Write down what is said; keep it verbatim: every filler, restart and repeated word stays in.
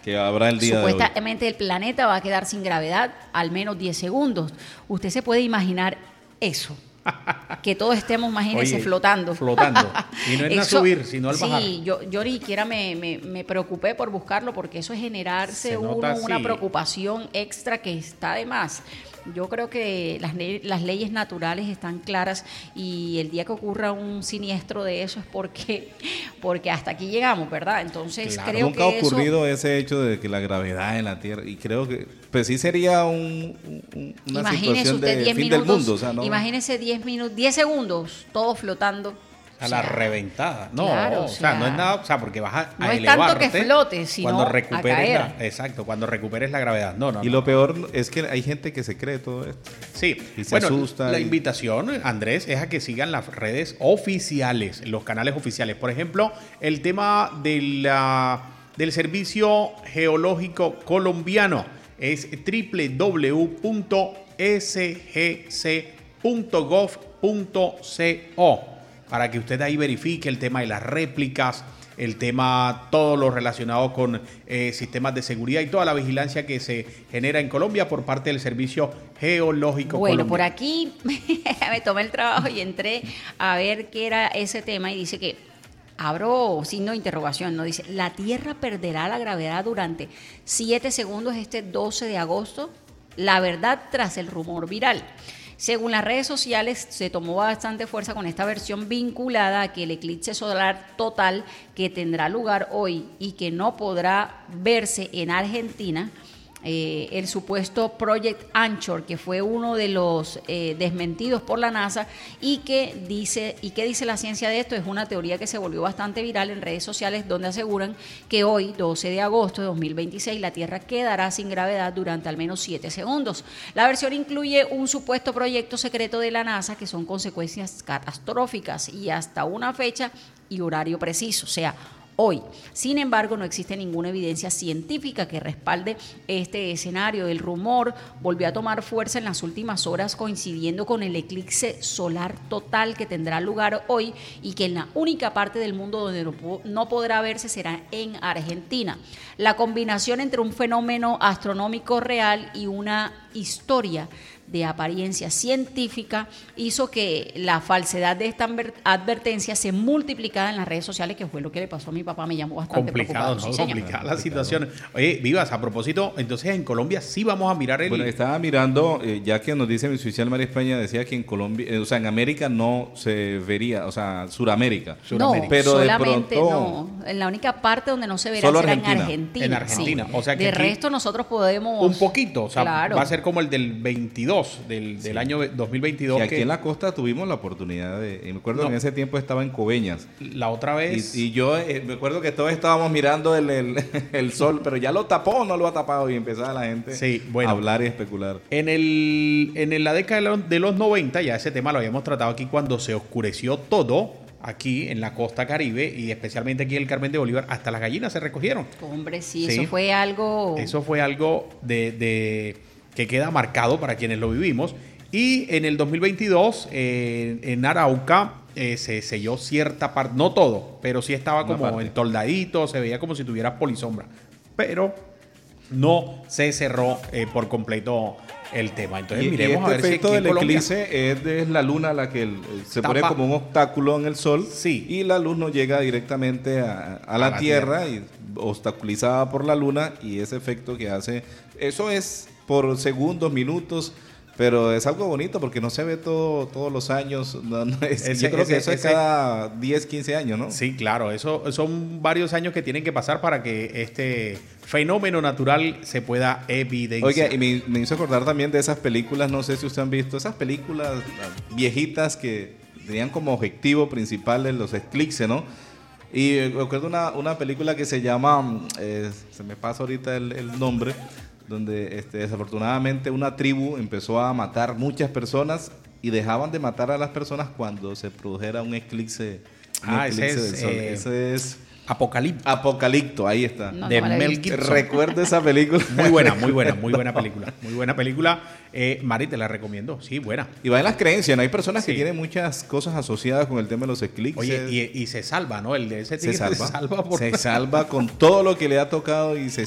que habrá el día Supuestamente de hoy. el planeta va a quedar sin gravedad al menos diez segundos. Usted se puede imaginar eso. Que todos estemos, imagínense, Oye, flotando. Flotando. Y no es nada subir, sino al bajar. Sí, yo, yo ni siquiera me, me, me preocupé por buscarlo porque eso es generarse Se uno nota, una sí. preocupación extra que está de más. Yo creo que las, le- las leyes naturales están claras y el día que ocurra un siniestro de eso es porque, porque hasta aquí llegamos, ¿verdad? Entonces Claro, creo Nunca ha que eso... ocurrido ese hecho de que la gravedad en la Tierra, y creo que pues sí sería un, un- una Imagínese situación usted de diez fin minutos, del mundo, o sea, ¿no? imagínese diez minutos, diez segundos, todo flotando. A O la sea, reventada. No, claro, o o sea, sea, no es nada, o sea, porque vas a, no a es tanto elevarte que flote, sino cuando a recuperes caer. la, exacto, cuando recuperes la gravedad. No, no, Y no. lo peor es que hay gente que se cree todo esto. Sí, Y se bueno, asusta la y- invitación, Andrés, es a que sigan las redes oficiales, los canales oficiales. Por ejemplo, el tema de la, del Servicio Geológico Colombiano es doble u doble u doble u punto s g c punto gov punto co para que usted ahí verifique el tema de las réplicas, el tema, todo lo relacionado con eh, sistemas de seguridad y toda la vigilancia que se genera en Colombia por parte del Servicio Geológico Bueno, Colombiano. por aquí me tomé el trabajo y entré a ver qué era ese tema y dice que, abro signo de interrogación, ¿no? Dice, la Tierra perderá la gravedad durante siete segundos este doce de agosto, la verdad tras el rumor viral. Según las redes sociales, se tomó bastante fuerza con esta versión vinculada a que el eclipse solar total que tendrá lugar hoy y que no podrá verse en Argentina, eh, el supuesto Project Anchor, que fue uno de los eh, desmentidos por la NASA y que dice, y que dice la ciencia de esto, es una teoría que se volvió bastante viral en redes sociales donde aseguran que hoy, doce de agosto de dos mil veintiséis, la Tierra quedará sin gravedad durante al menos siete segundos. La versión incluye un supuesto proyecto secreto de la NASA que son consecuencias catastróficas y hasta una fecha y horario preciso, o sea, hoy. Sin embargo, no existe ninguna evidencia científica que respalde este escenario. El rumor volvió a tomar fuerza en las últimas horas, coincidiendo con el eclipse solar total que tendrá lugar hoy y que en la única parte del mundo donde no, no podrá verse será en Argentina. La combinación entre un fenómeno astronómico real y una historia de apariencia científica hizo que la falsedad de esta advertencia se multiplicara en las redes sociales, que fue lo que le pasó a mi papá, me llamó bastante Complicado, preocupado. ¿no? Sí, señor. Complicada la situación. Oye, Vivas, a propósito, entonces en Colombia sí vamos a mirar el... Bueno, estaba mirando, eh, ya que nos dice mi oficial María España, decía que en Colombia, eh, o sea, en América no se vería, o sea, Suramérica. No, pero de solamente pronto, no. En la única parte donde no se verá Solo será Argentina. en Argentina. En Argentina, sí. o sea que de aquí resto nosotros podemos... Un poquito, o sea, Claro. va a ser como el del veintidós, del, del año dos mil veintidós. que aquí que en la costa tuvimos la oportunidad de, y me acuerdo No. que en ese tiempo estaba en Coveñas. la otra vez... Y, y yo eh, me acuerdo que todos estábamos mirando el, el, el sol, pero ya lo tapó o no lo ha tapado, y empezaba la gente Sí, bueno. a hablar y especular. En, el, en la década de los, de los noventa, ya ese tema lo habíamos tratado aquí cuando se oscureció todo, aquí en la costa Caribe y especialmente aquí en el Carmen de Bolívar, hasta las gallinas se recogieron. Hombre, sí, Sí. eso fue algo... Eso fue algo de, de- que queda marcado para quienes lo vivimos. Y en el dos mil veintidós, eh, en Arauca, eh, se selló cierta parte, no todo, pero sí estaba Una como parte. entoldadito, se veía como si tuviera polisombra. Pero no se cerró eh, por completo el tema. Entonces, Y, y miremos este a ver si efecto aquí en del Colombia- eclipse es, de- es la luna la que el- se Tapa. pone como un obstáculo en el sol, Sí. y la luz no llega directamente a, a la, la tierra, y obstaculizada por la luna, y ese efecto que hace, eso es por segundos, minutos, pero es algo bonito porque no se ve todo todos los años. No, no, es- Ese- yo creo ese- que eso es ese- cada diez, quince años, ¿no? Sí, claro, eso son varios años que tienen que pasar para que este fenómeno natural se pueda evidenciar. Oiga, y me, me hizo acordar también de esas películas, no sé si ustedes han visto, esas películas ah, viejitas que tenían como objetivo principal en los eclipses, ¿no? Y eh, recuerdo una, una película que se llama, mm, eh, se me pasa ahorita el, el nombre, donde este, desafortunadamente una tribu empezó a matar muchas personas y dejaban de matar a las personas cuando se produjera un eclipse, un Ah, ese eclipse es, del sol. eh, Ese es Apocalipto. Apocalipto, ahí está. No, de no me la he Mel visto. Gibson. Recuerda esa película. Muy buena, muy buena, muy buena película. Muy buena película. Eh, Mari, te la recomiendo. Sí, buena. Y va en las creencias, ¿no? Hay personas que Sí. tienen muchas cosas asociadas con el tema de los eclipses. Oye, y, y se salva, ¿no? El de ese se tigre salva. se salva por... Se salva con todo lo que le ha tocado y se